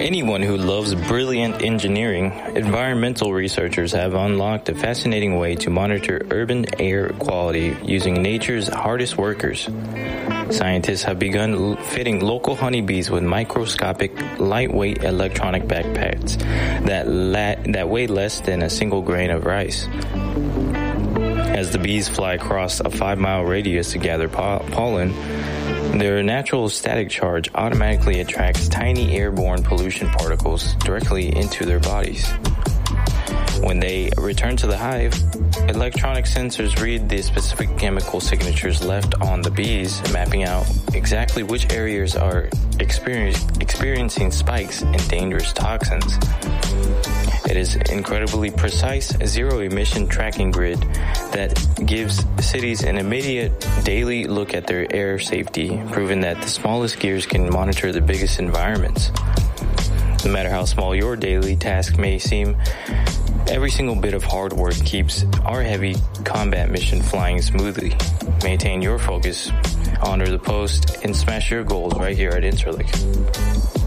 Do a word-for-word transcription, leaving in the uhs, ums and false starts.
anyone who loves brilliant engineering, environmental researchers have unlocked a fascinating way to monitor urban air quality using nature's hardest workers. Scientists have begun fitting local honeybees with microscopic, lightweight electronic backpacks that la- that weigh less than a single grain of rice. As the bees fly across a five-mile radius to gather po- pollen, their natural static charge automatically attracts tiny airborne pollution particles directly into their bodies. When they return to the hive, electronic sensors read the specific chemical signatures left on the bees, mapping out exactly which areas are experience, experiencing spikes in dangerous toxins. It is incredibly precise zero-emission tracking grid that gives cities an immediate daily look at their air safety, proving that the smallest gears can monitor the biggest environments. No matter how small your daily task may seem, every single bit of hard work keeps our heavy combat mission flying smoothly. Maintain your focus, honor the post, and smash your goals right here at Interlink.